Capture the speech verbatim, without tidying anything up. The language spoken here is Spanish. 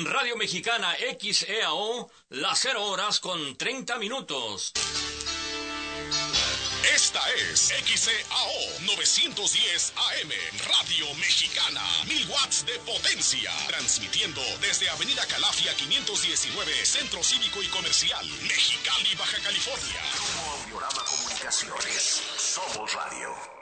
Radio Mexicana X E A O, las cero horas con treinta minutos. Esta es X E A O novecientos diez A M, Radio Mexicana, mil watts de potencia, transmitiendo desde Avenida Calafia quinientos diecinueve, Centro Cívico y Comercial, Mexicali, Baja California. Grupo Audiorama Comunicaciones, somos radio.